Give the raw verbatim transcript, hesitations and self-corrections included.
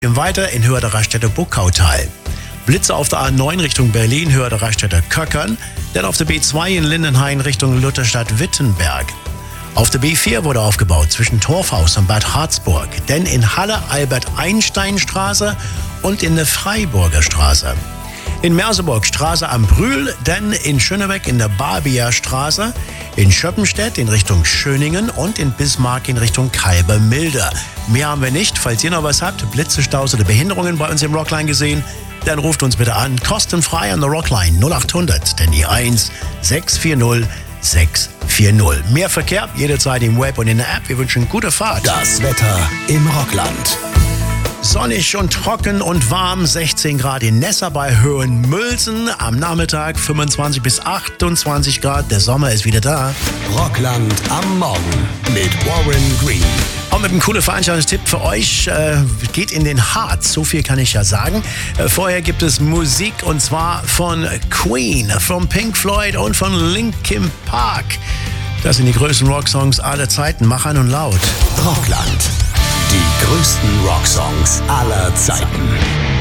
Weiter in Höhe der Raststätte Buckautal. Blitze auf der A neun Richtung Berlin, Höhe der Raststätte Köckern. Dann auf der B zwei in Lindenhain Richtung Lutherstadt-Wittenberg. Auf der B vier wurde aufgebaut zwischen Torfhaus und Bad Harzburg. Denn in Halle Albert-Einstein-Straße und in der Freiburger Straße. In Merseburg Straße am Brühl, dann in Schönebeck in der Barbier Straße, in Schöppenstedt in Richtung Schöningen und in Bismarck in Richtung Kalbermilde. Mehr haben wir nicht. Falls ihr noch was habt, Blitze, Staus oder Behinderungen bei uns im Rockline gesehen, dann ruft uns bitte an, kostenfrei an der Rockline null acht hundert, denn die eins sechs vier null sechs vier null. Mehr Verkehr jederzeit im Web und in der App. Wir wünschen gute Fahrt. Das Wetter im Rockland. Sonnig und trocken und warm, sechzehn Grad in Nessa bei Höhenmülsen. Am Nachmittag fünfundzwanzig bis achtundzwanzig Grad. Der Sommer ist wieder da. Rockland am Morgen mit Warren Green. Und mit einem coolen Veranstaltungstipp für euch, äh, geht in den Harz, so viel kann ich ja sagen. Äh, vorher gibt es Musik und zwar von Queen, von Pink Floyd und von Linkin Park. Das sind die größten Rocksongs aller Zeiten, mach an und laut. Rockland, die größten Rocksongs aller Zeiten.